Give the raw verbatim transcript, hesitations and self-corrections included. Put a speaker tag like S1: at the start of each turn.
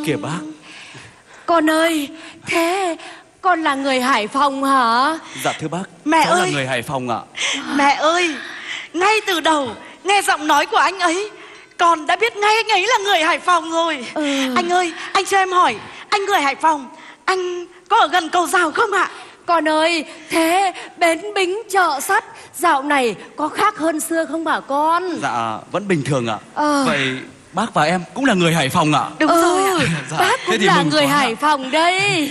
S1: Kìa bác.
S2: Con ơi, thế con là người Hải Phòng hả?
S1: Dạ thưa bác,
S3: Mẹ
S1: cháu
S3: ơi.
S1: là người Hải Phòng ạ.
S3: Mẹ ơi, ngay từ đầu nghe giọng nói của anh ấy, con đã biết ngay anh ấy là người Hải Phòng rồi.
S2: Ừ.
S3: Anh ơi, anh cho em hỏi, anh người Hải Phòng, anh có ở gần cầu Rào không ạ?
S2: Con ơi, thế bến bính chợ sắt dạo này có khác hơn xưa không hả con?
S1: Dạ vẫn bình thường ạ.
S2: Ờ.
S1: Vậy bác và em cũng là người Hải Phòng ạ.
S3: Đúng
S2: Ừ,
S3: rồi ạ.
S1: Dạ,
S2: bác
S1: thế
S2: cũng
S1: thì
S2: là
S1: mừng
S2: người
S1: quá.
S2: Hải Phòng đây.